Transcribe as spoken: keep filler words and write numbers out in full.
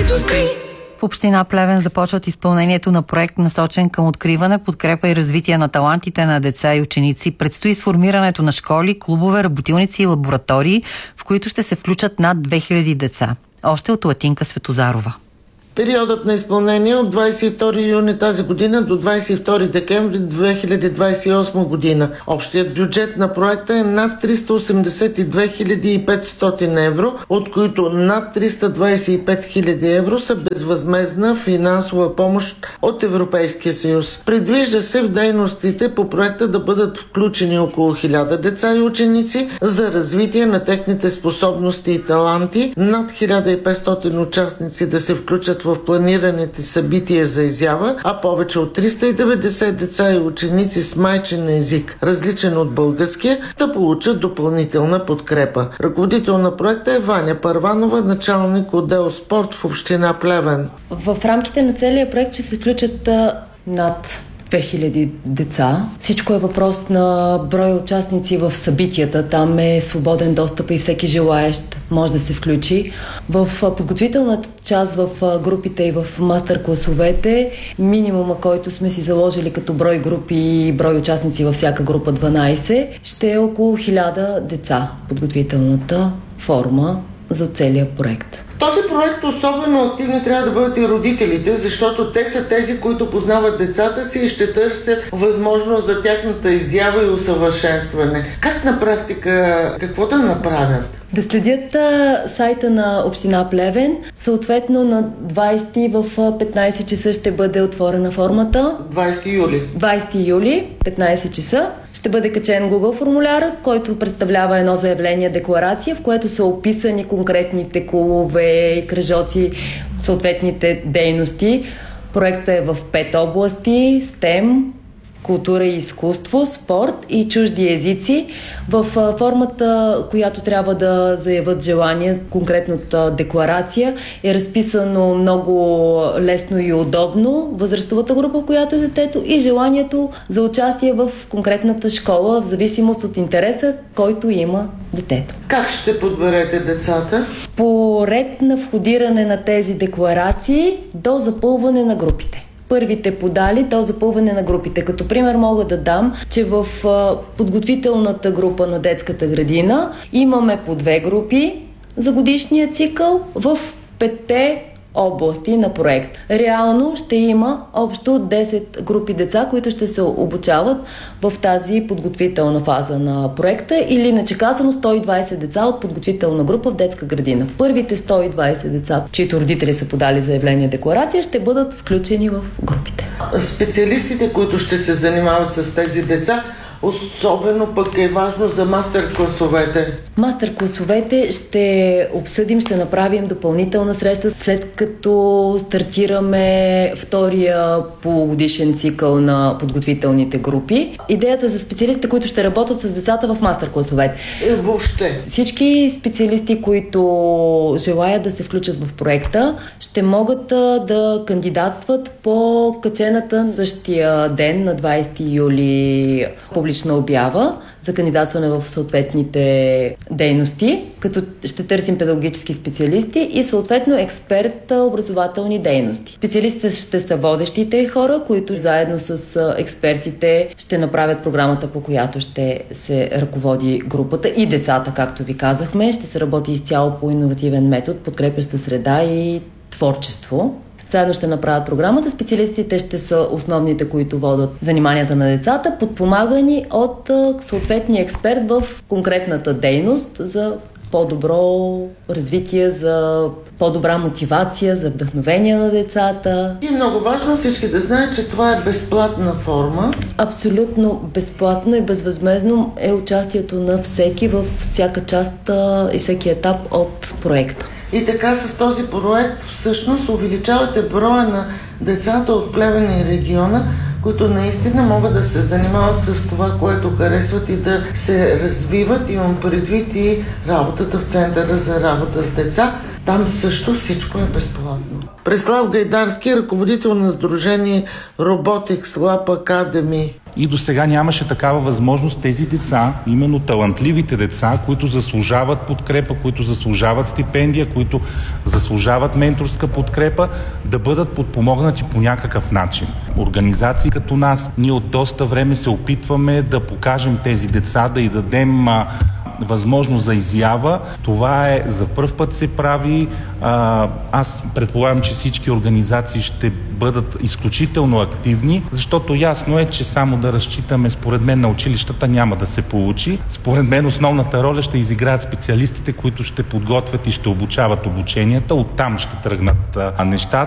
В община Плевен започват изпълнението на проект, насочен към откриване, подкрепа и развитие на талантите на деца и ученици. Предстои сформирането на школи, клубове, работилници и лаборатории, в които ще се включат над две хиляди деца. Още от Латинка Светозарова. Периодът на изпълнение от двадесет и втори юни тази година до двадесет и втори декември две хиляди двадесет и осма година. Общият бюджет на проекта е над триста осемдесет и две хиляди и петстотин евро, от които над триста двадесет и пет хиляди евро са безвъзмездна финансова помощ от Европейския съюз. Предвижда се в дейностите по проекта да бъдат включени около хиляда деца и ученици за развитие на техните способности и таланти, над хиляда и петстотин участници да се включат в планираните събития за изява, а повече от триста и деветдесет деца и ученици с майчин език, различен от българския, да получат допълнителна подкрепа. Ръководител на проекта е Ваня Първанова, началник отдел спорт в община Плевен. В рамките на целия проект ще се включат над две хиляди деца. Всичко е въпрос на брой участници в събитията. Там е свободен достъп и всеки желаещ може да се включи. В подготвителната част, в групите и в мастер-класовете, минимума, който сме си заложили като брой групи и брой участници във всяка група дванадесет, ще е около хиляда деца. Подготвителната форма за целия проект. В този проект особено активни трябва да бъдат и родителите, защото те са тези, които познават децата си и ще търсят възможност за тяхната изява и усъвършенстване. Как на практика, какво да направят? Да следят а, сайта на община Плевен. Съответно на двадесети в петнадесет часа ще бъде отворена формата. двадесети юли. двадесети юли, петнадесет часа. Ще бъде качен Google формуляр, който представлява едно заявление, декларация, в което са описани конкретните клубове и кръжоци, съответните дейности. Проектът е в пет области: STEM, култура и изкуство, спорт и чужди езици. В формата, която трябва да заявят желание, конкретната декларация, е разписано много лесно и удобно възрастовата група, която е детето, и желанието за участие в конкретната школа, в зависимост от интереса, който има детето. Как ще подберете децата? По ред на входиране на тези декларации до запълване на групите. Първите подали до запълване на групите. Като пример мога да дам, че в подготвителната група на детската градина имаме по две групи за годишния цикъл в петте области на проект. Реално ще има общо десет групи деца, които ще се обучават в тази подготвителна фаза на проекта, или иначе казано сто и двадесет деца от подготвителна група в детска градина. Първите сто и двадесет деца, чието родители са подали заявление декларация, ще бъдат включени в групите. Специалистите, които ще се занимават с тези деца, особено пък е важно за мастер-класовете. Мастер-класовете ще обсъдим, ще направим допълнителна среща, след като стартираме втория полугодишен цикъл на подготвителните групи. Идеята за специалистите, които ще работят с децата в мастер-класовете. Е, въобще. Всички специалисти, които желаят да се включат в проекта, ще могат да кандидатстват по качената същия ден на двадесети юли публична обява за кандидатстване в съответните дейности, като ще търсим педагогически специалисти и съответно експерт образователни дейности. Специалистите ще са водещите хора, които заедно с експертите ще направят програмата, по която ще се ръководи групата, и децата, както ви казахме. Ще се работи изцяло по иновативен метод, подкрепяща среда и творчество. Заедно ще направят програмата. Специалистите ще са основните, които водят заниманията на децата, подпомагани от съответния експерт в конкретната дейност за по-добро развитие, за по-добра мотивация, за вдъхновение на децата. И много важно всички да знаят, че това е безплатна форма. Абсолютно безплатно и безвъзмездно е участието на всеки във всяка част и всеки етап от проекта. И така с този проект всъщност увеличавате броя на децата от Плевен и региона, които наистина могат да се занимават с това, което харесват и да се развиват. Имам предвид и работата в Центъра за работа с деца. Там също всичко е безплатно. Преслав Гайдарски, ръководител на сдружение Robotics Lab Academy. И до сега нямаше такава възможност тези деца, именно талантливите деца, които заслужават подкрепа, които заслужават стипендия, които заслужават менторска подкрепа, да бъдат подпомогнати по някакъв начин. Организации като нас, ние от доста време се опитваме да покажем тези деца, да й дадем а, възможност за изява. Това е за пръв път се прави. А, аз предполагам, че всички организации ще бъдат изключително активни, защото ясно е, че само да разчитаме според мен на училищата няма да се получи. Според мен основната роля ще изиграят специалистите, които ще подготвят и ще обучават обученията. Оттам ще тръгнат а, нещата.